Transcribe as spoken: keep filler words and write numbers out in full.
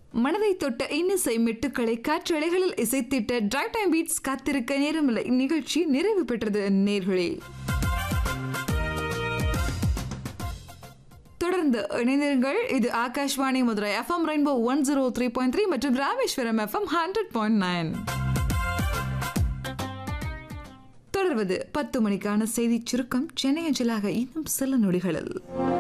மனதை தொட்ட இன்னிசை மெட்டுக்களை காற்றலைகளில் இசைத்திட்ட டிரைவ் டைம் பீட்ஸ் காத்திருக்க நேரமில்லை. நிகழ்ச்சி நிறைவு பெற்றது நேர்களே. தொடர்ந்து இணைந்திருங்கள். இது Akashvani Madurai FM rainbow one zero three point three மற்றும் Rameswaram FM hundred point nine. தொடர்வது பத்து மணிக்கான செய்தி சுருக்கம் சென்னை அஞ்சலாக இன்னும் சில நொடிகளில்.